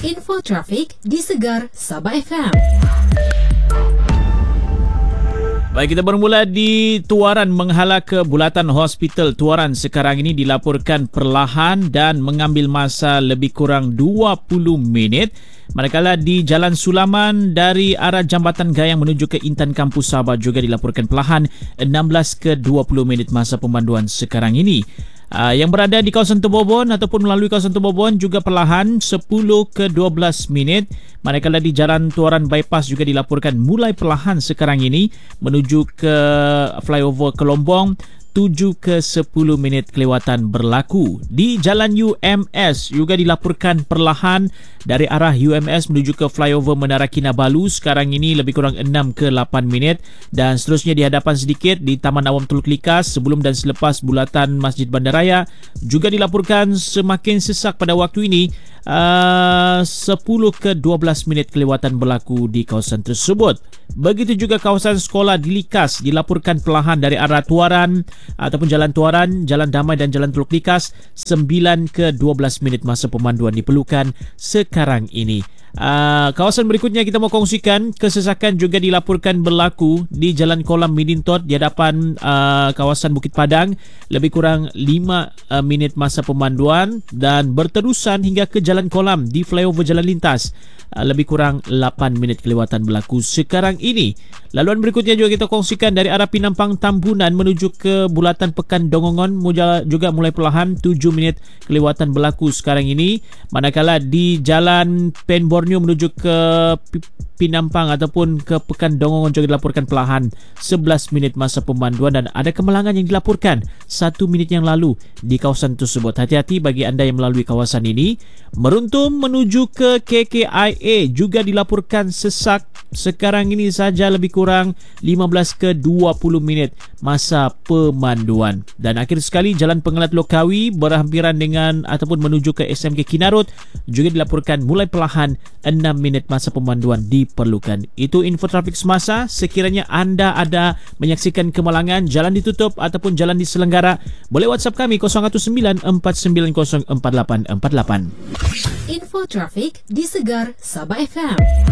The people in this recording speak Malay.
Info trafik di Segar Sabah FM. Baik, kita bermula di Tuaran menghala ke Bulatan Hospital. Tuaran sekarang ini dilaporkan perlahan dan mengambil masa lebih kurang 20 minit. Manakala di Jalan Sulaman dari arah Jambatan Gayang menuju ke Intan Kampus Sabah juga dilaporkan perlahan 16 ke 20 minit masa pemanduan sekarang ini. Yang berada di kawasan Tebobon ataupun melalui kawasan Tebobon juga perlahan 10 ke 12 minit. Manakala di Jalan Tuaran Bypass juga dilaporkan mulai perlahan sekarang ini menuju ke flyover Kelombong 7 ke 10 minit kelewatan berlaku. Di Jalan UMS juga dilaporkan perlahan dari arah UMS menuju ke flyover Menara Kinabalu sekarang ini lebih kurang 6 ke 8 minit, dan seterusnya di hadapan sedikit di Taman Awam Teluk Likas sebelum dan selepas bulatan Masjid Bandaraya juga dilaporkan semakin sesak pada waktu ini. 10 ke 12 minit kelewatan berlaku di kawasan tersebut. Begitu juga kawasan sekolah di Likas dilaporkan perlahan dari arah Tuaran ataupun Jalan Tuaran, Jalan Damai dan Jalan Teluk Likas 9 ke 12 minit masa pemanduan diperlukan sekarang ini. Kawasan berikutnya kita mau kongsikan, kesesakan juga dilaporkan berlaku di Jalan Kolam Midintot di hadapan kawasan Bukit Padang lebih kurang 5 minit masa pemanduan, dan berterusan hingga ke Jalan Kolam di flyover Jalan Lintas lebih kurang 8 minit kelewatan berlaku sekarang ini. Laluan berikutnya juga kita kongsikan dari arah Pinampang Tambunan menuju ke Bulatan Pekan Dongongon juga mulai perlahan 7 minit kelewatan berlaku sekarang ini. Manakala di Jalan Pen Borneo menuju ke Pinampang ataupun ke Pekan Dongongon juga dilaporkan perlahan 11 minit masa pemanduan, dan ada kemalangan yang dilaporkan 1 minit yang lalu di kawasan tersebut. Hati-hati bagi anda yang melalui kawasan ini. Meruntum menuju ke KKIA juga dilaporkan sesak sekarang ini saja lebih kurang 15 ke 20 minit masa pemanduan. Dan akhir sekali Jalan Pengelat Lokawi berhampiran dengan ataupun menuju ke SMK Kinarut juga dilaporkan mulai perlahan 6 minit masa pemanduan diperlukan. Itu info trafik semasa. Sekiranya anda ada menyaksikan kemalangan, jalan ditutup ataupun jalan diselenggara, boleh WhatsApp kami 019-490-4848. Info trafik di Segar Sabah FM.